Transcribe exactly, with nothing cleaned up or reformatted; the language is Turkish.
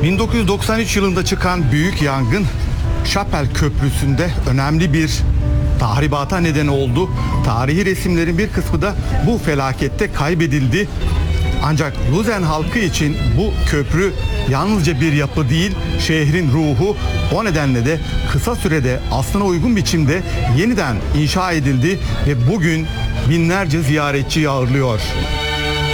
bin dokuz yüz doksan üç yılında çıkan büyük yangın Şapel Köprüsü'nde önemli bir tahribata neden oldu. Tarihi resimlerin bir kısmı da bu felakette kaybedildi. Ancak Luzern halkı için bu köprü yalnızca bir yapı değil, şehrin ruhu. O nedenle de kısa sürede aslına uygun biçimde yeniden inşa edildi ve bugün binlerce ziyaretçi ağırlıyor.